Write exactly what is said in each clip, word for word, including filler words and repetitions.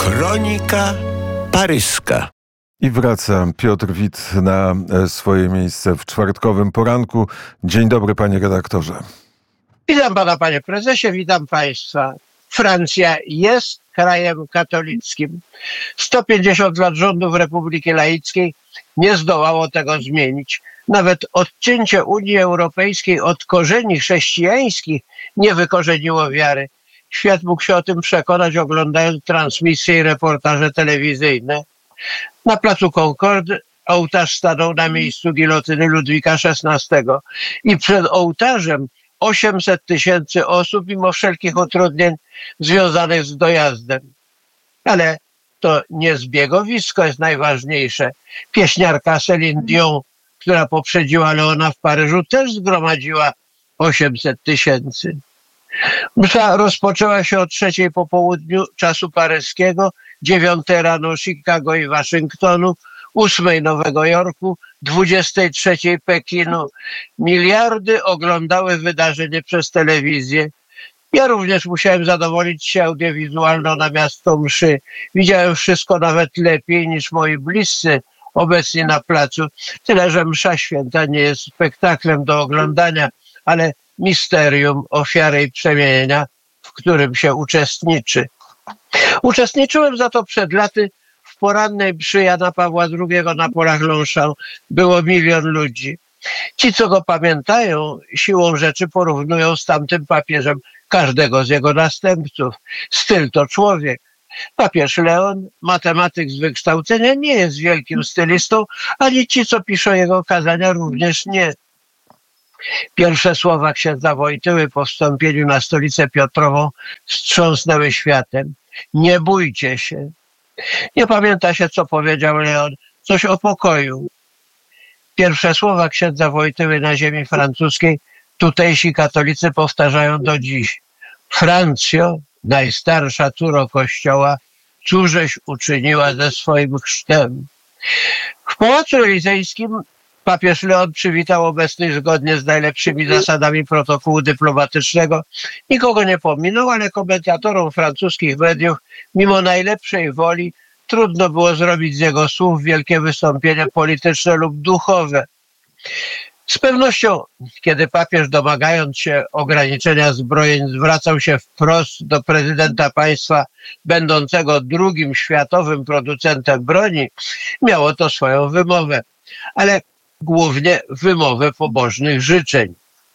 Kronika paryska. I wraca Piotr Wit na swoje miejsce w czwartkowym poranku. Dzień dobry, panie redaktorze. Witam pana, panie prezesie, witam państwa. Francja jest krajem katolickim. sto pięćdziesiąt lat rządów Republiki Laickiej nie zdołało tego zmienić. Nawet odcięcie Unii Europejskiej od korzeni chrześcijańskich nie wykorzeniło wiary. Świat mógł się o tym przekonać, oglądając transmisje i reportaże telewizyjne. Na placu Concorde ołtarz stanął na miejscu gilotyny Ludwika szesnastego i przed ołtarzem osiemset tysięcy osób, mimo wszelkich utrudnień związanych z dojazdem. Ale to nie zbiegowisko jest najważniejsze. Pieśniarka Céline Dion, która poprzedziła Leona w Paryżu, też zgromadziła osiemset tysięcy. Msza rozpoczęła się o trzeciej po południu czasu paryskiego, dziewiątej rano Chicago i Waszyngtonu, ósmej Nowego Jorku, dwudziestej trzeciej Pekinu. Miliardy oglądały wydarzenie przez telewizję. Ja również musiałem zadowolić się audiowizualną na miasto mszy. Widziałem wszystko nawet lepiej niż moi bliscy obecni na placu. Tyle, że msza święta nie jest spektaklem do oglądania, ale misterium ofiary i przemienienia, w którym się uczestniczy. Uczestniczyłem za to przed laty w porannej mszy Jana Pawła drugiego na polach Longchamp. Było milion ludzi. Ci, co go pamiętają, siłą rzeczy porównują z tamtym papieżem każdego z jego następców. Styl to człowiek. Papież Leon, matematyk z wykształcenia, nie jest wielkim stylistą, ani ci, co piszą jego kazania, również nie. Pierwsze słowa księdza Wojtyły po wstąpieniu na stolicę Piotrową wstrząsnęły światem. Nie bójcie się. Nie pamięta się, co powiedział Leon. Coś o pokoju. Pierwsze słowa księdza Wojtyły na ziemi francuskiej tutejsi katolicy powtarzają do dziś. Francjo, najstarsza córo Kościoła, cóżeś uczyniła ze swoim chrztem. W Pałacu Elizejskim papież Leon przywitał obecnych zgodnie z najlepszymi zasadami protokołu dyplomatycznego. Nikogo nie pominął, ale komentatorom francuskich mediów, mimo najlepszej woli, trudno było zrobić z jego słów wielkie wystąpienie polityczne lub duchowe. Z pewnością, kiedy papież, domagając się ograniczenia zbrojeń, zwracał się wprost do prezydenta państwa będącego drugim światowym producentem broni, miało to swoją wymowę, ale głównie wymowę pobożnych życzeń.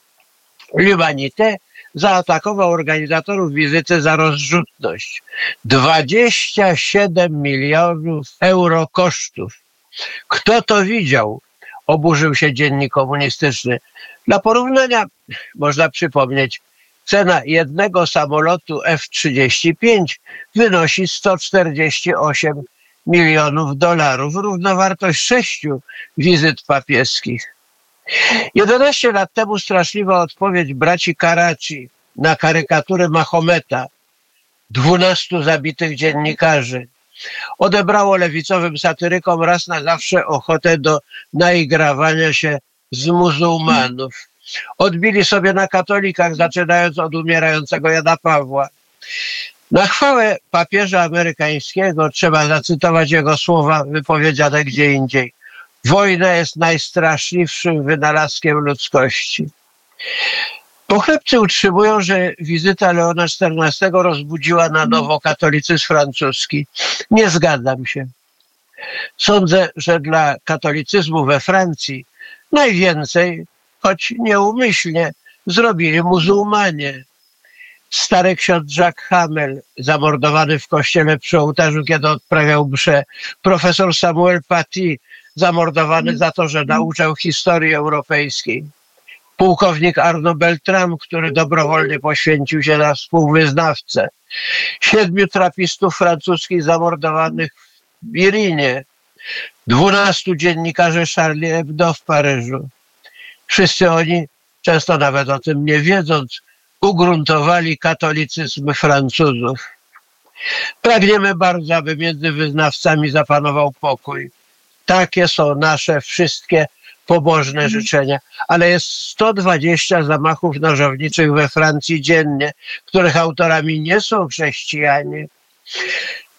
L'Humanité zaatakował organizatorów wizyty za rozrzutność. dwadzieścia siedem milionów euro kosztów. Kto to widział? Oburzył się dziennik komunistyczny. Dla porównania można przypomnieć, cena jednego samolotu F trzydzieści pięć wynosi sto czterdzieści osiem milionów dolarów, równowartość sześciu wizyt papieskich. jedenaście lat temu straszliwa odpowiedź braci Karachi na karykatury Mahometa, dwunastu zabitych dziennikarzy, odebrało lewicowym satyrykom raz na zawsze ochotę do naigrawania się z muzułmanów. Odbili sobie na katolikach, zaczynając od umierającego Jana Pawła. Na chwałę papieża amerykańskiego trzeba zacytować jego słowa wypowiedziane gdzie indziej. Wojna jest najstraszliwszym wynalazkiem ludzkości. Pochlebcy utrzymują, że wizyta Leona czternastego rozbudziła na nowo katolicyzm francuski. Nie zgadzam się. Sądzę, że dla katolicyzmu we Francji najwięcej, choć nieumyślnie, zrobili muzułmanie. Stary ksiądz Jacques Hamel, zamordowany w kościele przy ołtarzu, kiedy odprawiał mszę. Profesor Samuel Paty, zamordowany za to, że nauczał historii europejskiej. Pułkownik Arnaud Beltrame, który dobrowolnie poświęcił się na współwyznawcę. Siedmiu trapistów francuskich zamordowanych w Irinie. Dwunastu dziennikarzy Charlie Hebdo w Paryżu. Wszyscy oni, często nawet o tym nie wiedząc, ugruntowali katolicyzm Francuzów. Pragniemy bardzo, aby między wyznawcami zapanował pokój. Takie są nasze wszystkie pobożne życzenia, ale jest sto dwadzieścia zamachów nożowniczych we Francji dziennie, których autorami nie są chrześcijanie.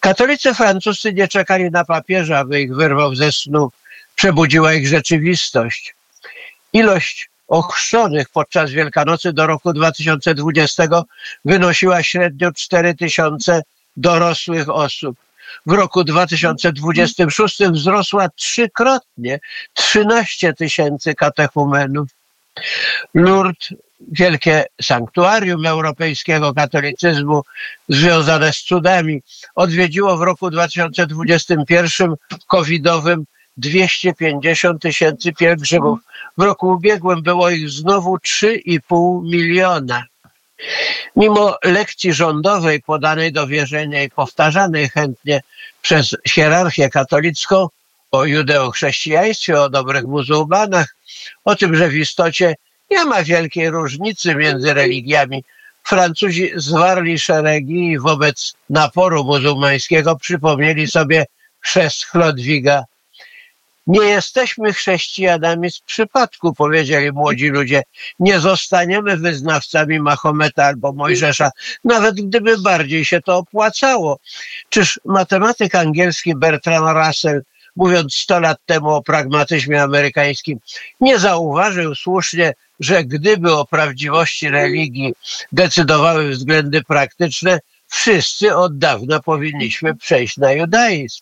Katolicy francuscy nie czekali na papieża, aby ich wyrwał ze snu. Przebudziła ich rzeczywistość. Ilość ochrzczonych podczas Wielkanocy do roku dwa tysiące dwudziestego wynosiła średnio cztery tysiące dorosłych osób. W roku dwa tysiące dwudziestym szóstym wzrosła trzykrotnie, trzynaście tysięcy katechumenów. Lourdes, wielkie sanktuarium europejskiego katolicyzmu związane z cudami, odwiedziło w roku dwa tysiące dwudziestym pierwszym covidowym dwieście pięćdziesiąt tysięcy pielgrzymów. W roku ubiegłym było ich znowu trzy i pół miliona. Mimo lekcji rządowej podanej do wierzenia i powtarzanej chętnie przez hierarchię katolicką o judeochrześcijaństwie, o dobrych muzułmanach, o tym, że w istocie nie ma wielkiej różnicy między religiami, Francuzi zwarli szeregi i wobec naporu muzułmańskiego przypomnieli sobie chrzest Chlodwiga. Nie jesteśmy chrześcijanami z przypadku, powiedzieli młodzi ludzie. Nie zostaniemy wyznawcami Mahometa albo Mojżesza, nawet gdyby bardziej się to opłacało. Czyż matematyk angielski Bertrand Russell, mówiąc sto lat temu o pragmatyzmie amerykańskim, nie zauważył słusznie, że gdyby o prawdziwości religii decydowały względy praktyczne, wszyscy od dawna powinniśmy przejść na judaizm.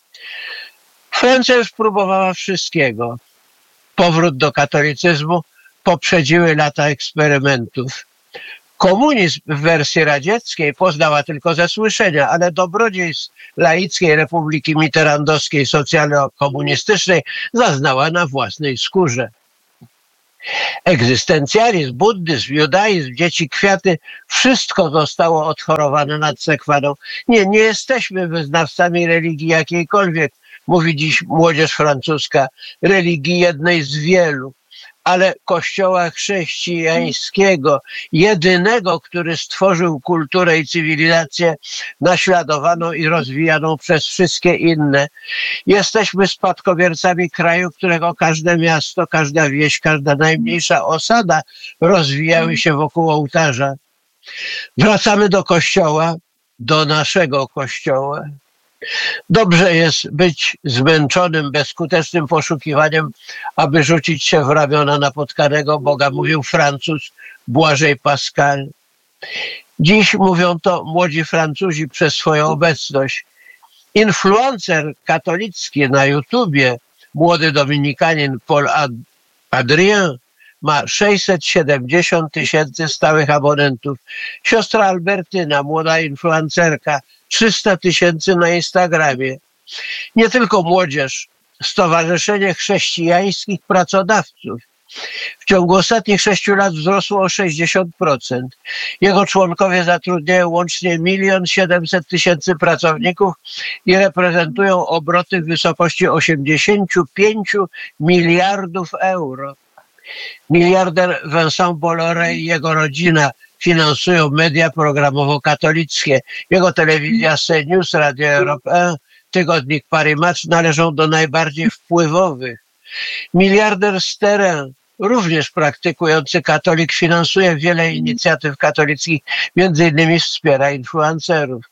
Francja już próbowała wszystkiego. Powrót do katolicyzmu poprzedziły lata eksperymentów. Komunizm w wersji radzieckiej poznała tylko ze słyszenia, ale dobrodziejstw laickiej Republiki Mitterrandowskiej socjalno-komunistycznej zaznała na własnej skórze. Egzystencjalizm, buddyzm, judaizm, dzieci, kwiaty, wszystko zostało odchorowane nad sekwaną. Nie, nie jesteśmy wyznawcami religii jakiejkolwiek, mówi dziś młodzież francuska, religii jednej z wielu, ale Kościoła chrześcijańskiego, jedynego, który stworzył kulturę i cywilizację naśladowaną i rozwijaną przez wszystkie inne. Jesteśmy spadkobiercami kraju, którego każde miasto, każda wieś, każda najmniejsza osada rozwijały się wokół ołtarza. Wracamy do Kościoła, do naszego Kościoła. Dobrze jest być zmęczonym, bezskutecznym poszukiwaniem, aby rzucić się w ramiona napotkanego Boga, mówił Francuz Błażej Pascal. Dziś mówią to młodzi Francuzi przez swoją obecność. Influencer katolicki na YouTubie, młody dominikanin Paul Adrien, ma sześćset siedemdziesiąt tysięcy stałych abonentów. Siostra Albertyna, młoda influencerka, trzysta tysięcy na Instagramie. Nie tylko młodzież, Stowarzyszenie Chrześcijańskich Pracodawców w ciągu ostatnich sześciu lat wzrosło o sześćdziesiąt procent. Jego członkowie zatrudniają łącznie milion siedemset tysięcy pracowników i reprezentują obroty w wysokości osiemdziesiąt pięć miliardów euro. Miliarder Vincent Bolloré i jego rodzina finansują media programowo-katolickie. Jego telewizja CNews, Radio Europe jeden, tygodnik Paris Match należą do najbardziej wpływowych. Miliarder Sterin, również praktykujący katolik, finansuje wiele inicjatyw katolickich, między innymi wspiera influencerów.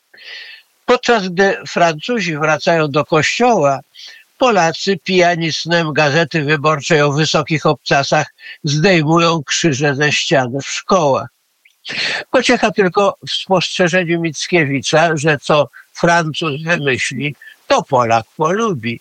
Podczas gdy Francuzi wracają do kościoła, Polacy, pijani snem Gazety Wyborczej o wysokich obcasach, zdejmują krzyże ze ścian w szkołach. Pociecha tylko w spostrzeżeniu Mickiewicza, że co Francuz wymyśli, to Polak polubi.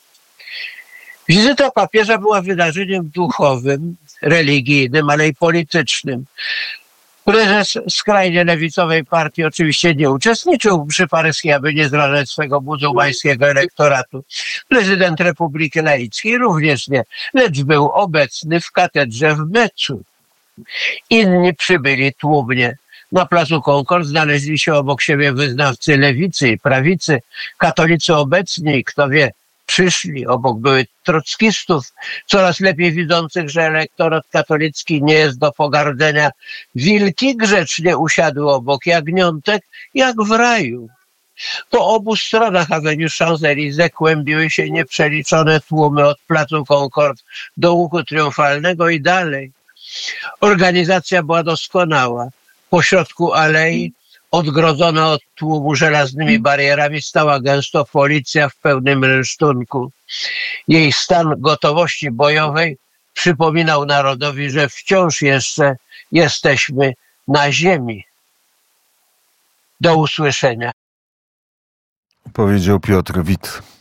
Wizyta papieża była wydarzeniem duchowym, religijnym, ale i politycznym. Prezes skrajnie lewicowej partii oczywiście nie uczestniczył w mszy paryskiej, aby nie zrażać swego muzułmańskiego elektoratu. Prezydent Republiki Laickiej również nie, lecz był obecny w katedrze w Mecu. Inni przybyli tłumnie. Na placu Concord znaleźli się obok siebie wyznawcy lewicy i prawicy, katolicy obecni, kto wie, przyszli, obok były trockistów, coraz lepiej widzących, że elektorat katolicki nie jest do pogardzenia. Wilki grzecznie usiadły obok jagniątek, jak w raju. Po obu stronach Avenue Champs-Élysées kłębiły się nieprzeliczone tłumy od placu Concord do łuku triumfalnego i dalej. Organizacja była doskonała. Pośrodku alei odgrodzona od tłumu żelaznymi barierami, stała gęsto policja w pełnym rynsztunku. Jej stan gotowości bojowej przypominał narodowi, że wciąż jeszcze jesteśmy na ziemi. Do usłyszenia. Powiedział Piotr Wit.